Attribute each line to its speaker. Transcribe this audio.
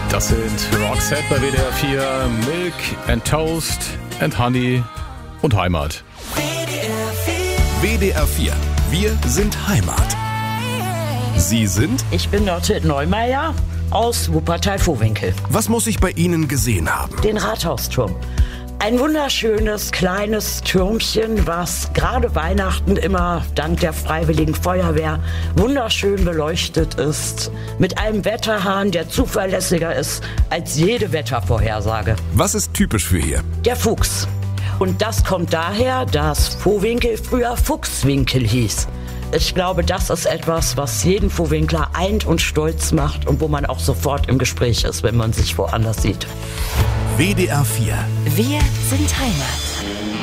Speaker 1: Das sind Roxette bei WDR 4, Milk and Toast and Honey und Heimat.
Speaker 2: WDR 4, wir sind Heimat. Sie sind?
Speaker 3: Ich bin Dorothee Neumeier aus Wuppertal-Vohwinkel.
Speaker 2: Was muss ich bei Ihnen gesehen haben?
Speaker 3: Den Rathausturm. Ein wunderschönes, kleines Türmchen, was gerade Weihnachten immer dank der Freiwilligen Feuerwehr wunderschön beleuchtet ist. Mit einem Wetterhahn, der zuverlässiger ist als jede Wettervorhersage.
Speaker 2: Was ist typisch für hier?
Speaker 3: Der Fuchs. Und das kommt daher, dass Vohwinkel früher Fuchswinkel hieß. Ich glaube, das ist etwas, was jeden Vohwinkler eint und stolz macht und wo man auch sofort im Gespräch ist, wenn man sich woanders sieht.
Speaker 2: WDR 4.
Speaker 4: Wir sind Heimat.